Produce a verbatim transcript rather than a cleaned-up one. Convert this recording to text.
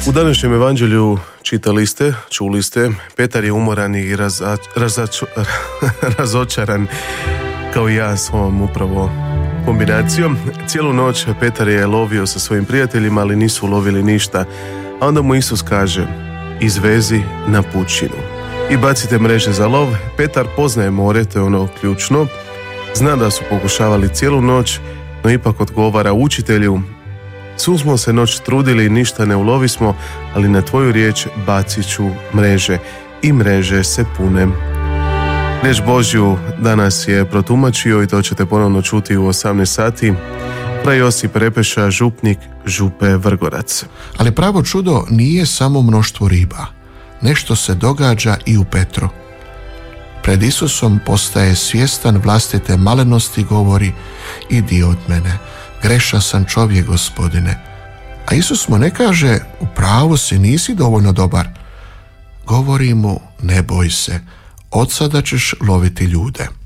U današnjem evanđelju čitali ste, čuli ste, Petar je umoran i raza, razaču, razočaran kao i ja s ovom upravo kombinacijom. Cijelu noć Petar je lovio sa svojim prijateljima, ali nisu lovili ništa. A onda mu Isus kaže: izvezi na pučinu i bacite mreže za lov. Petar poznaje more, to je ono ključno. Zna da su pokušavali cijelu noć, no ipak odgovara: učitelju, svu smo se noć trudili i ništa ne ulovismo, ali na tvoju riječ bacit ću mreže. I mreže se pune. Riječ Božju danas je protumačio i to ćete ponovno čuti u osamnaest sati. Fra Josip Repeša, župnik župe Vrgorac. Ali pravo čudo nije samo mnoštvo riba. Nešto se događa i u Petru. Pred Isusom postaje svjestan vlastite malenosti, govori: idi od mene, grešan sam čovjek, Gospodine. A Isus mu ne kaže: u pravu si, nisi dovoljno dobar. Govori mu: ne boj se, od sada ćeš loviti ljude.